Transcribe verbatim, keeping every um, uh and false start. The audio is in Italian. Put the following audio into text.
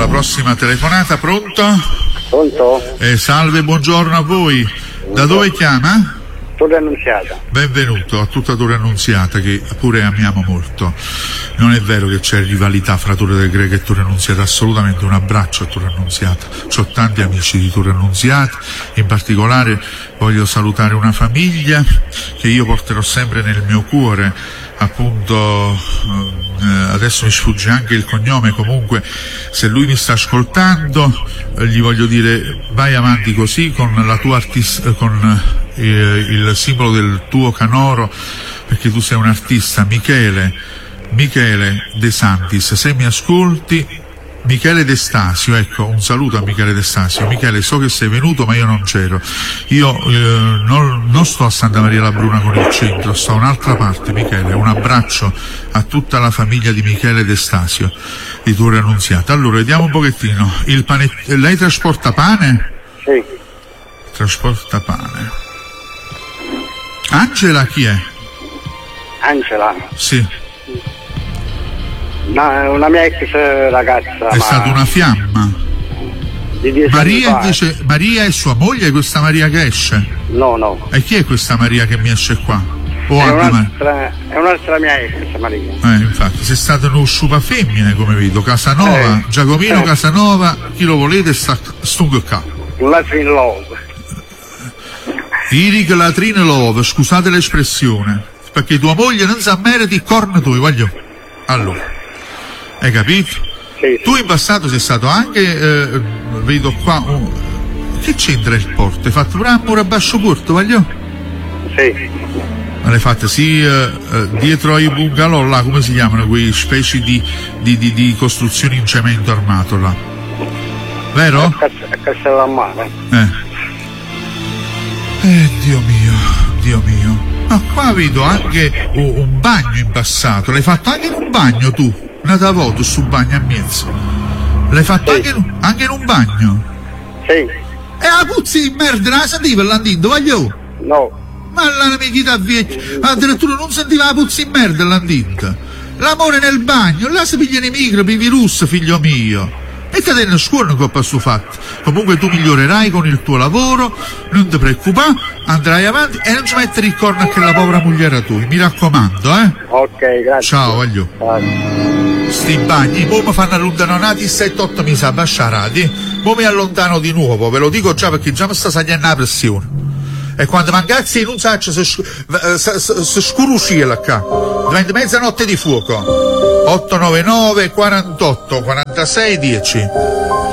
prossima telefonata. Pronto? Pronto? Eh, salve, buongiorno a voi. Da dove chiama? Torre Annunziata. Benvenuto a tutta Torre Annunziata, che pure amiamo molto. Non è vero che c'è rivalità fra Torre del Greco e Torre Annunziata, assolutamente. Un abbraccio a Torre Annunziata. C'ho tanti amici di Torre Annunziata, in particolare voglio salutare una famiglia che io porterò sempre nel mio cuore, appunto. Eh, adesso mi sfugge anche il cognome, comunque se lui mi sta ascoltando eh, gli voglio dire: vai avanti così con la tua artista, con eh, il simbolo del tuo canoro, perché tu sei un artista. Michele Michele De Santis, se mi ascolti, Michele De Stasio, ecco, un saluto a Michele De Stasio. Michele, so che sei venuto ma io non c'ero, io eh, non, non sto a Santa Maria la Bruna con il centro, sto a un'altra parte. Michele, un abbraccio a tutta la famiglia di Michele De Stasio di Torre Annunziata. Allora, vediamo un pochettino, il pane... lei trasporta pane? Sì. Trasporta pane. Angela chi è? Angela? Sì. Una, una mia ex ragazza. È ma... stata una fiamma. Di dieci Maria anni fa. invece, Maria è sua moglie, questa Maria che esce? No, no. E chi è questa Maria che mi esce qua? O È anche un'altra, è un'altra mia ex, Maria. Eh, infatti, sei stato uno sciupa femmine, come vedo. Casanova, Eh. Giacomino Eh. Casanova, chi lo volete sta stungo qua. Un Latin Love. Iric Latrine Love, scusate l'espressione, perché tua moglie non sa meriti i corni tuoi, voglio. Allora, hai capito? Sì. Tu in passato sei stato anche, eh, vedo qua, oh, che c'entra il porto? Hai fatto pure un muro a basso porto, voglio? Sì. Ma l'hai fatte sì, eh, eh, dietro ai bungalow là, come si chiamano quei specie di, di, di, di costruzioni in cemento armato là, vero? A, Cas- a Castellammare. Eh. Eh, Dio mio, Dio mio. Ma qua vedo anche oh, un bagno in passato. L'hai fatto anche in un bagno tu? Una da voto su bagno a mezzo. L'hai fatto Sì. anche, in, anche in un bagno? Sì. E la puzzi di merda la sentiva l'andito, voglio? No. Ma la vecchia vecchia, addirittura non sentiva la puzzi di merda l'andito. L'amore nel bagno, là si pigliano i microbi, i virus, figlio mio. Mettete in scuola che ho passato fatto. Comunque tu migliorerai con il tuo lavoro, non ti preoccupare, andrai avanti e non ci mettere il corno a che la povera moglie tua, mi raccomando, eh? Ok, grazie. Ciao, voglio. Grazie. Sti bagni, mo mi fanno allontanare sette otto mesi a basciarati, mo mi allontano di nuovo, ve lo dico già perché già mi sta salendo la pressione. E quando mancazzi non saccio se, se, se, se scurusciela qua, diventa mezzanotte di fuoco. otto nove nove quarantotto quarantasei dieci.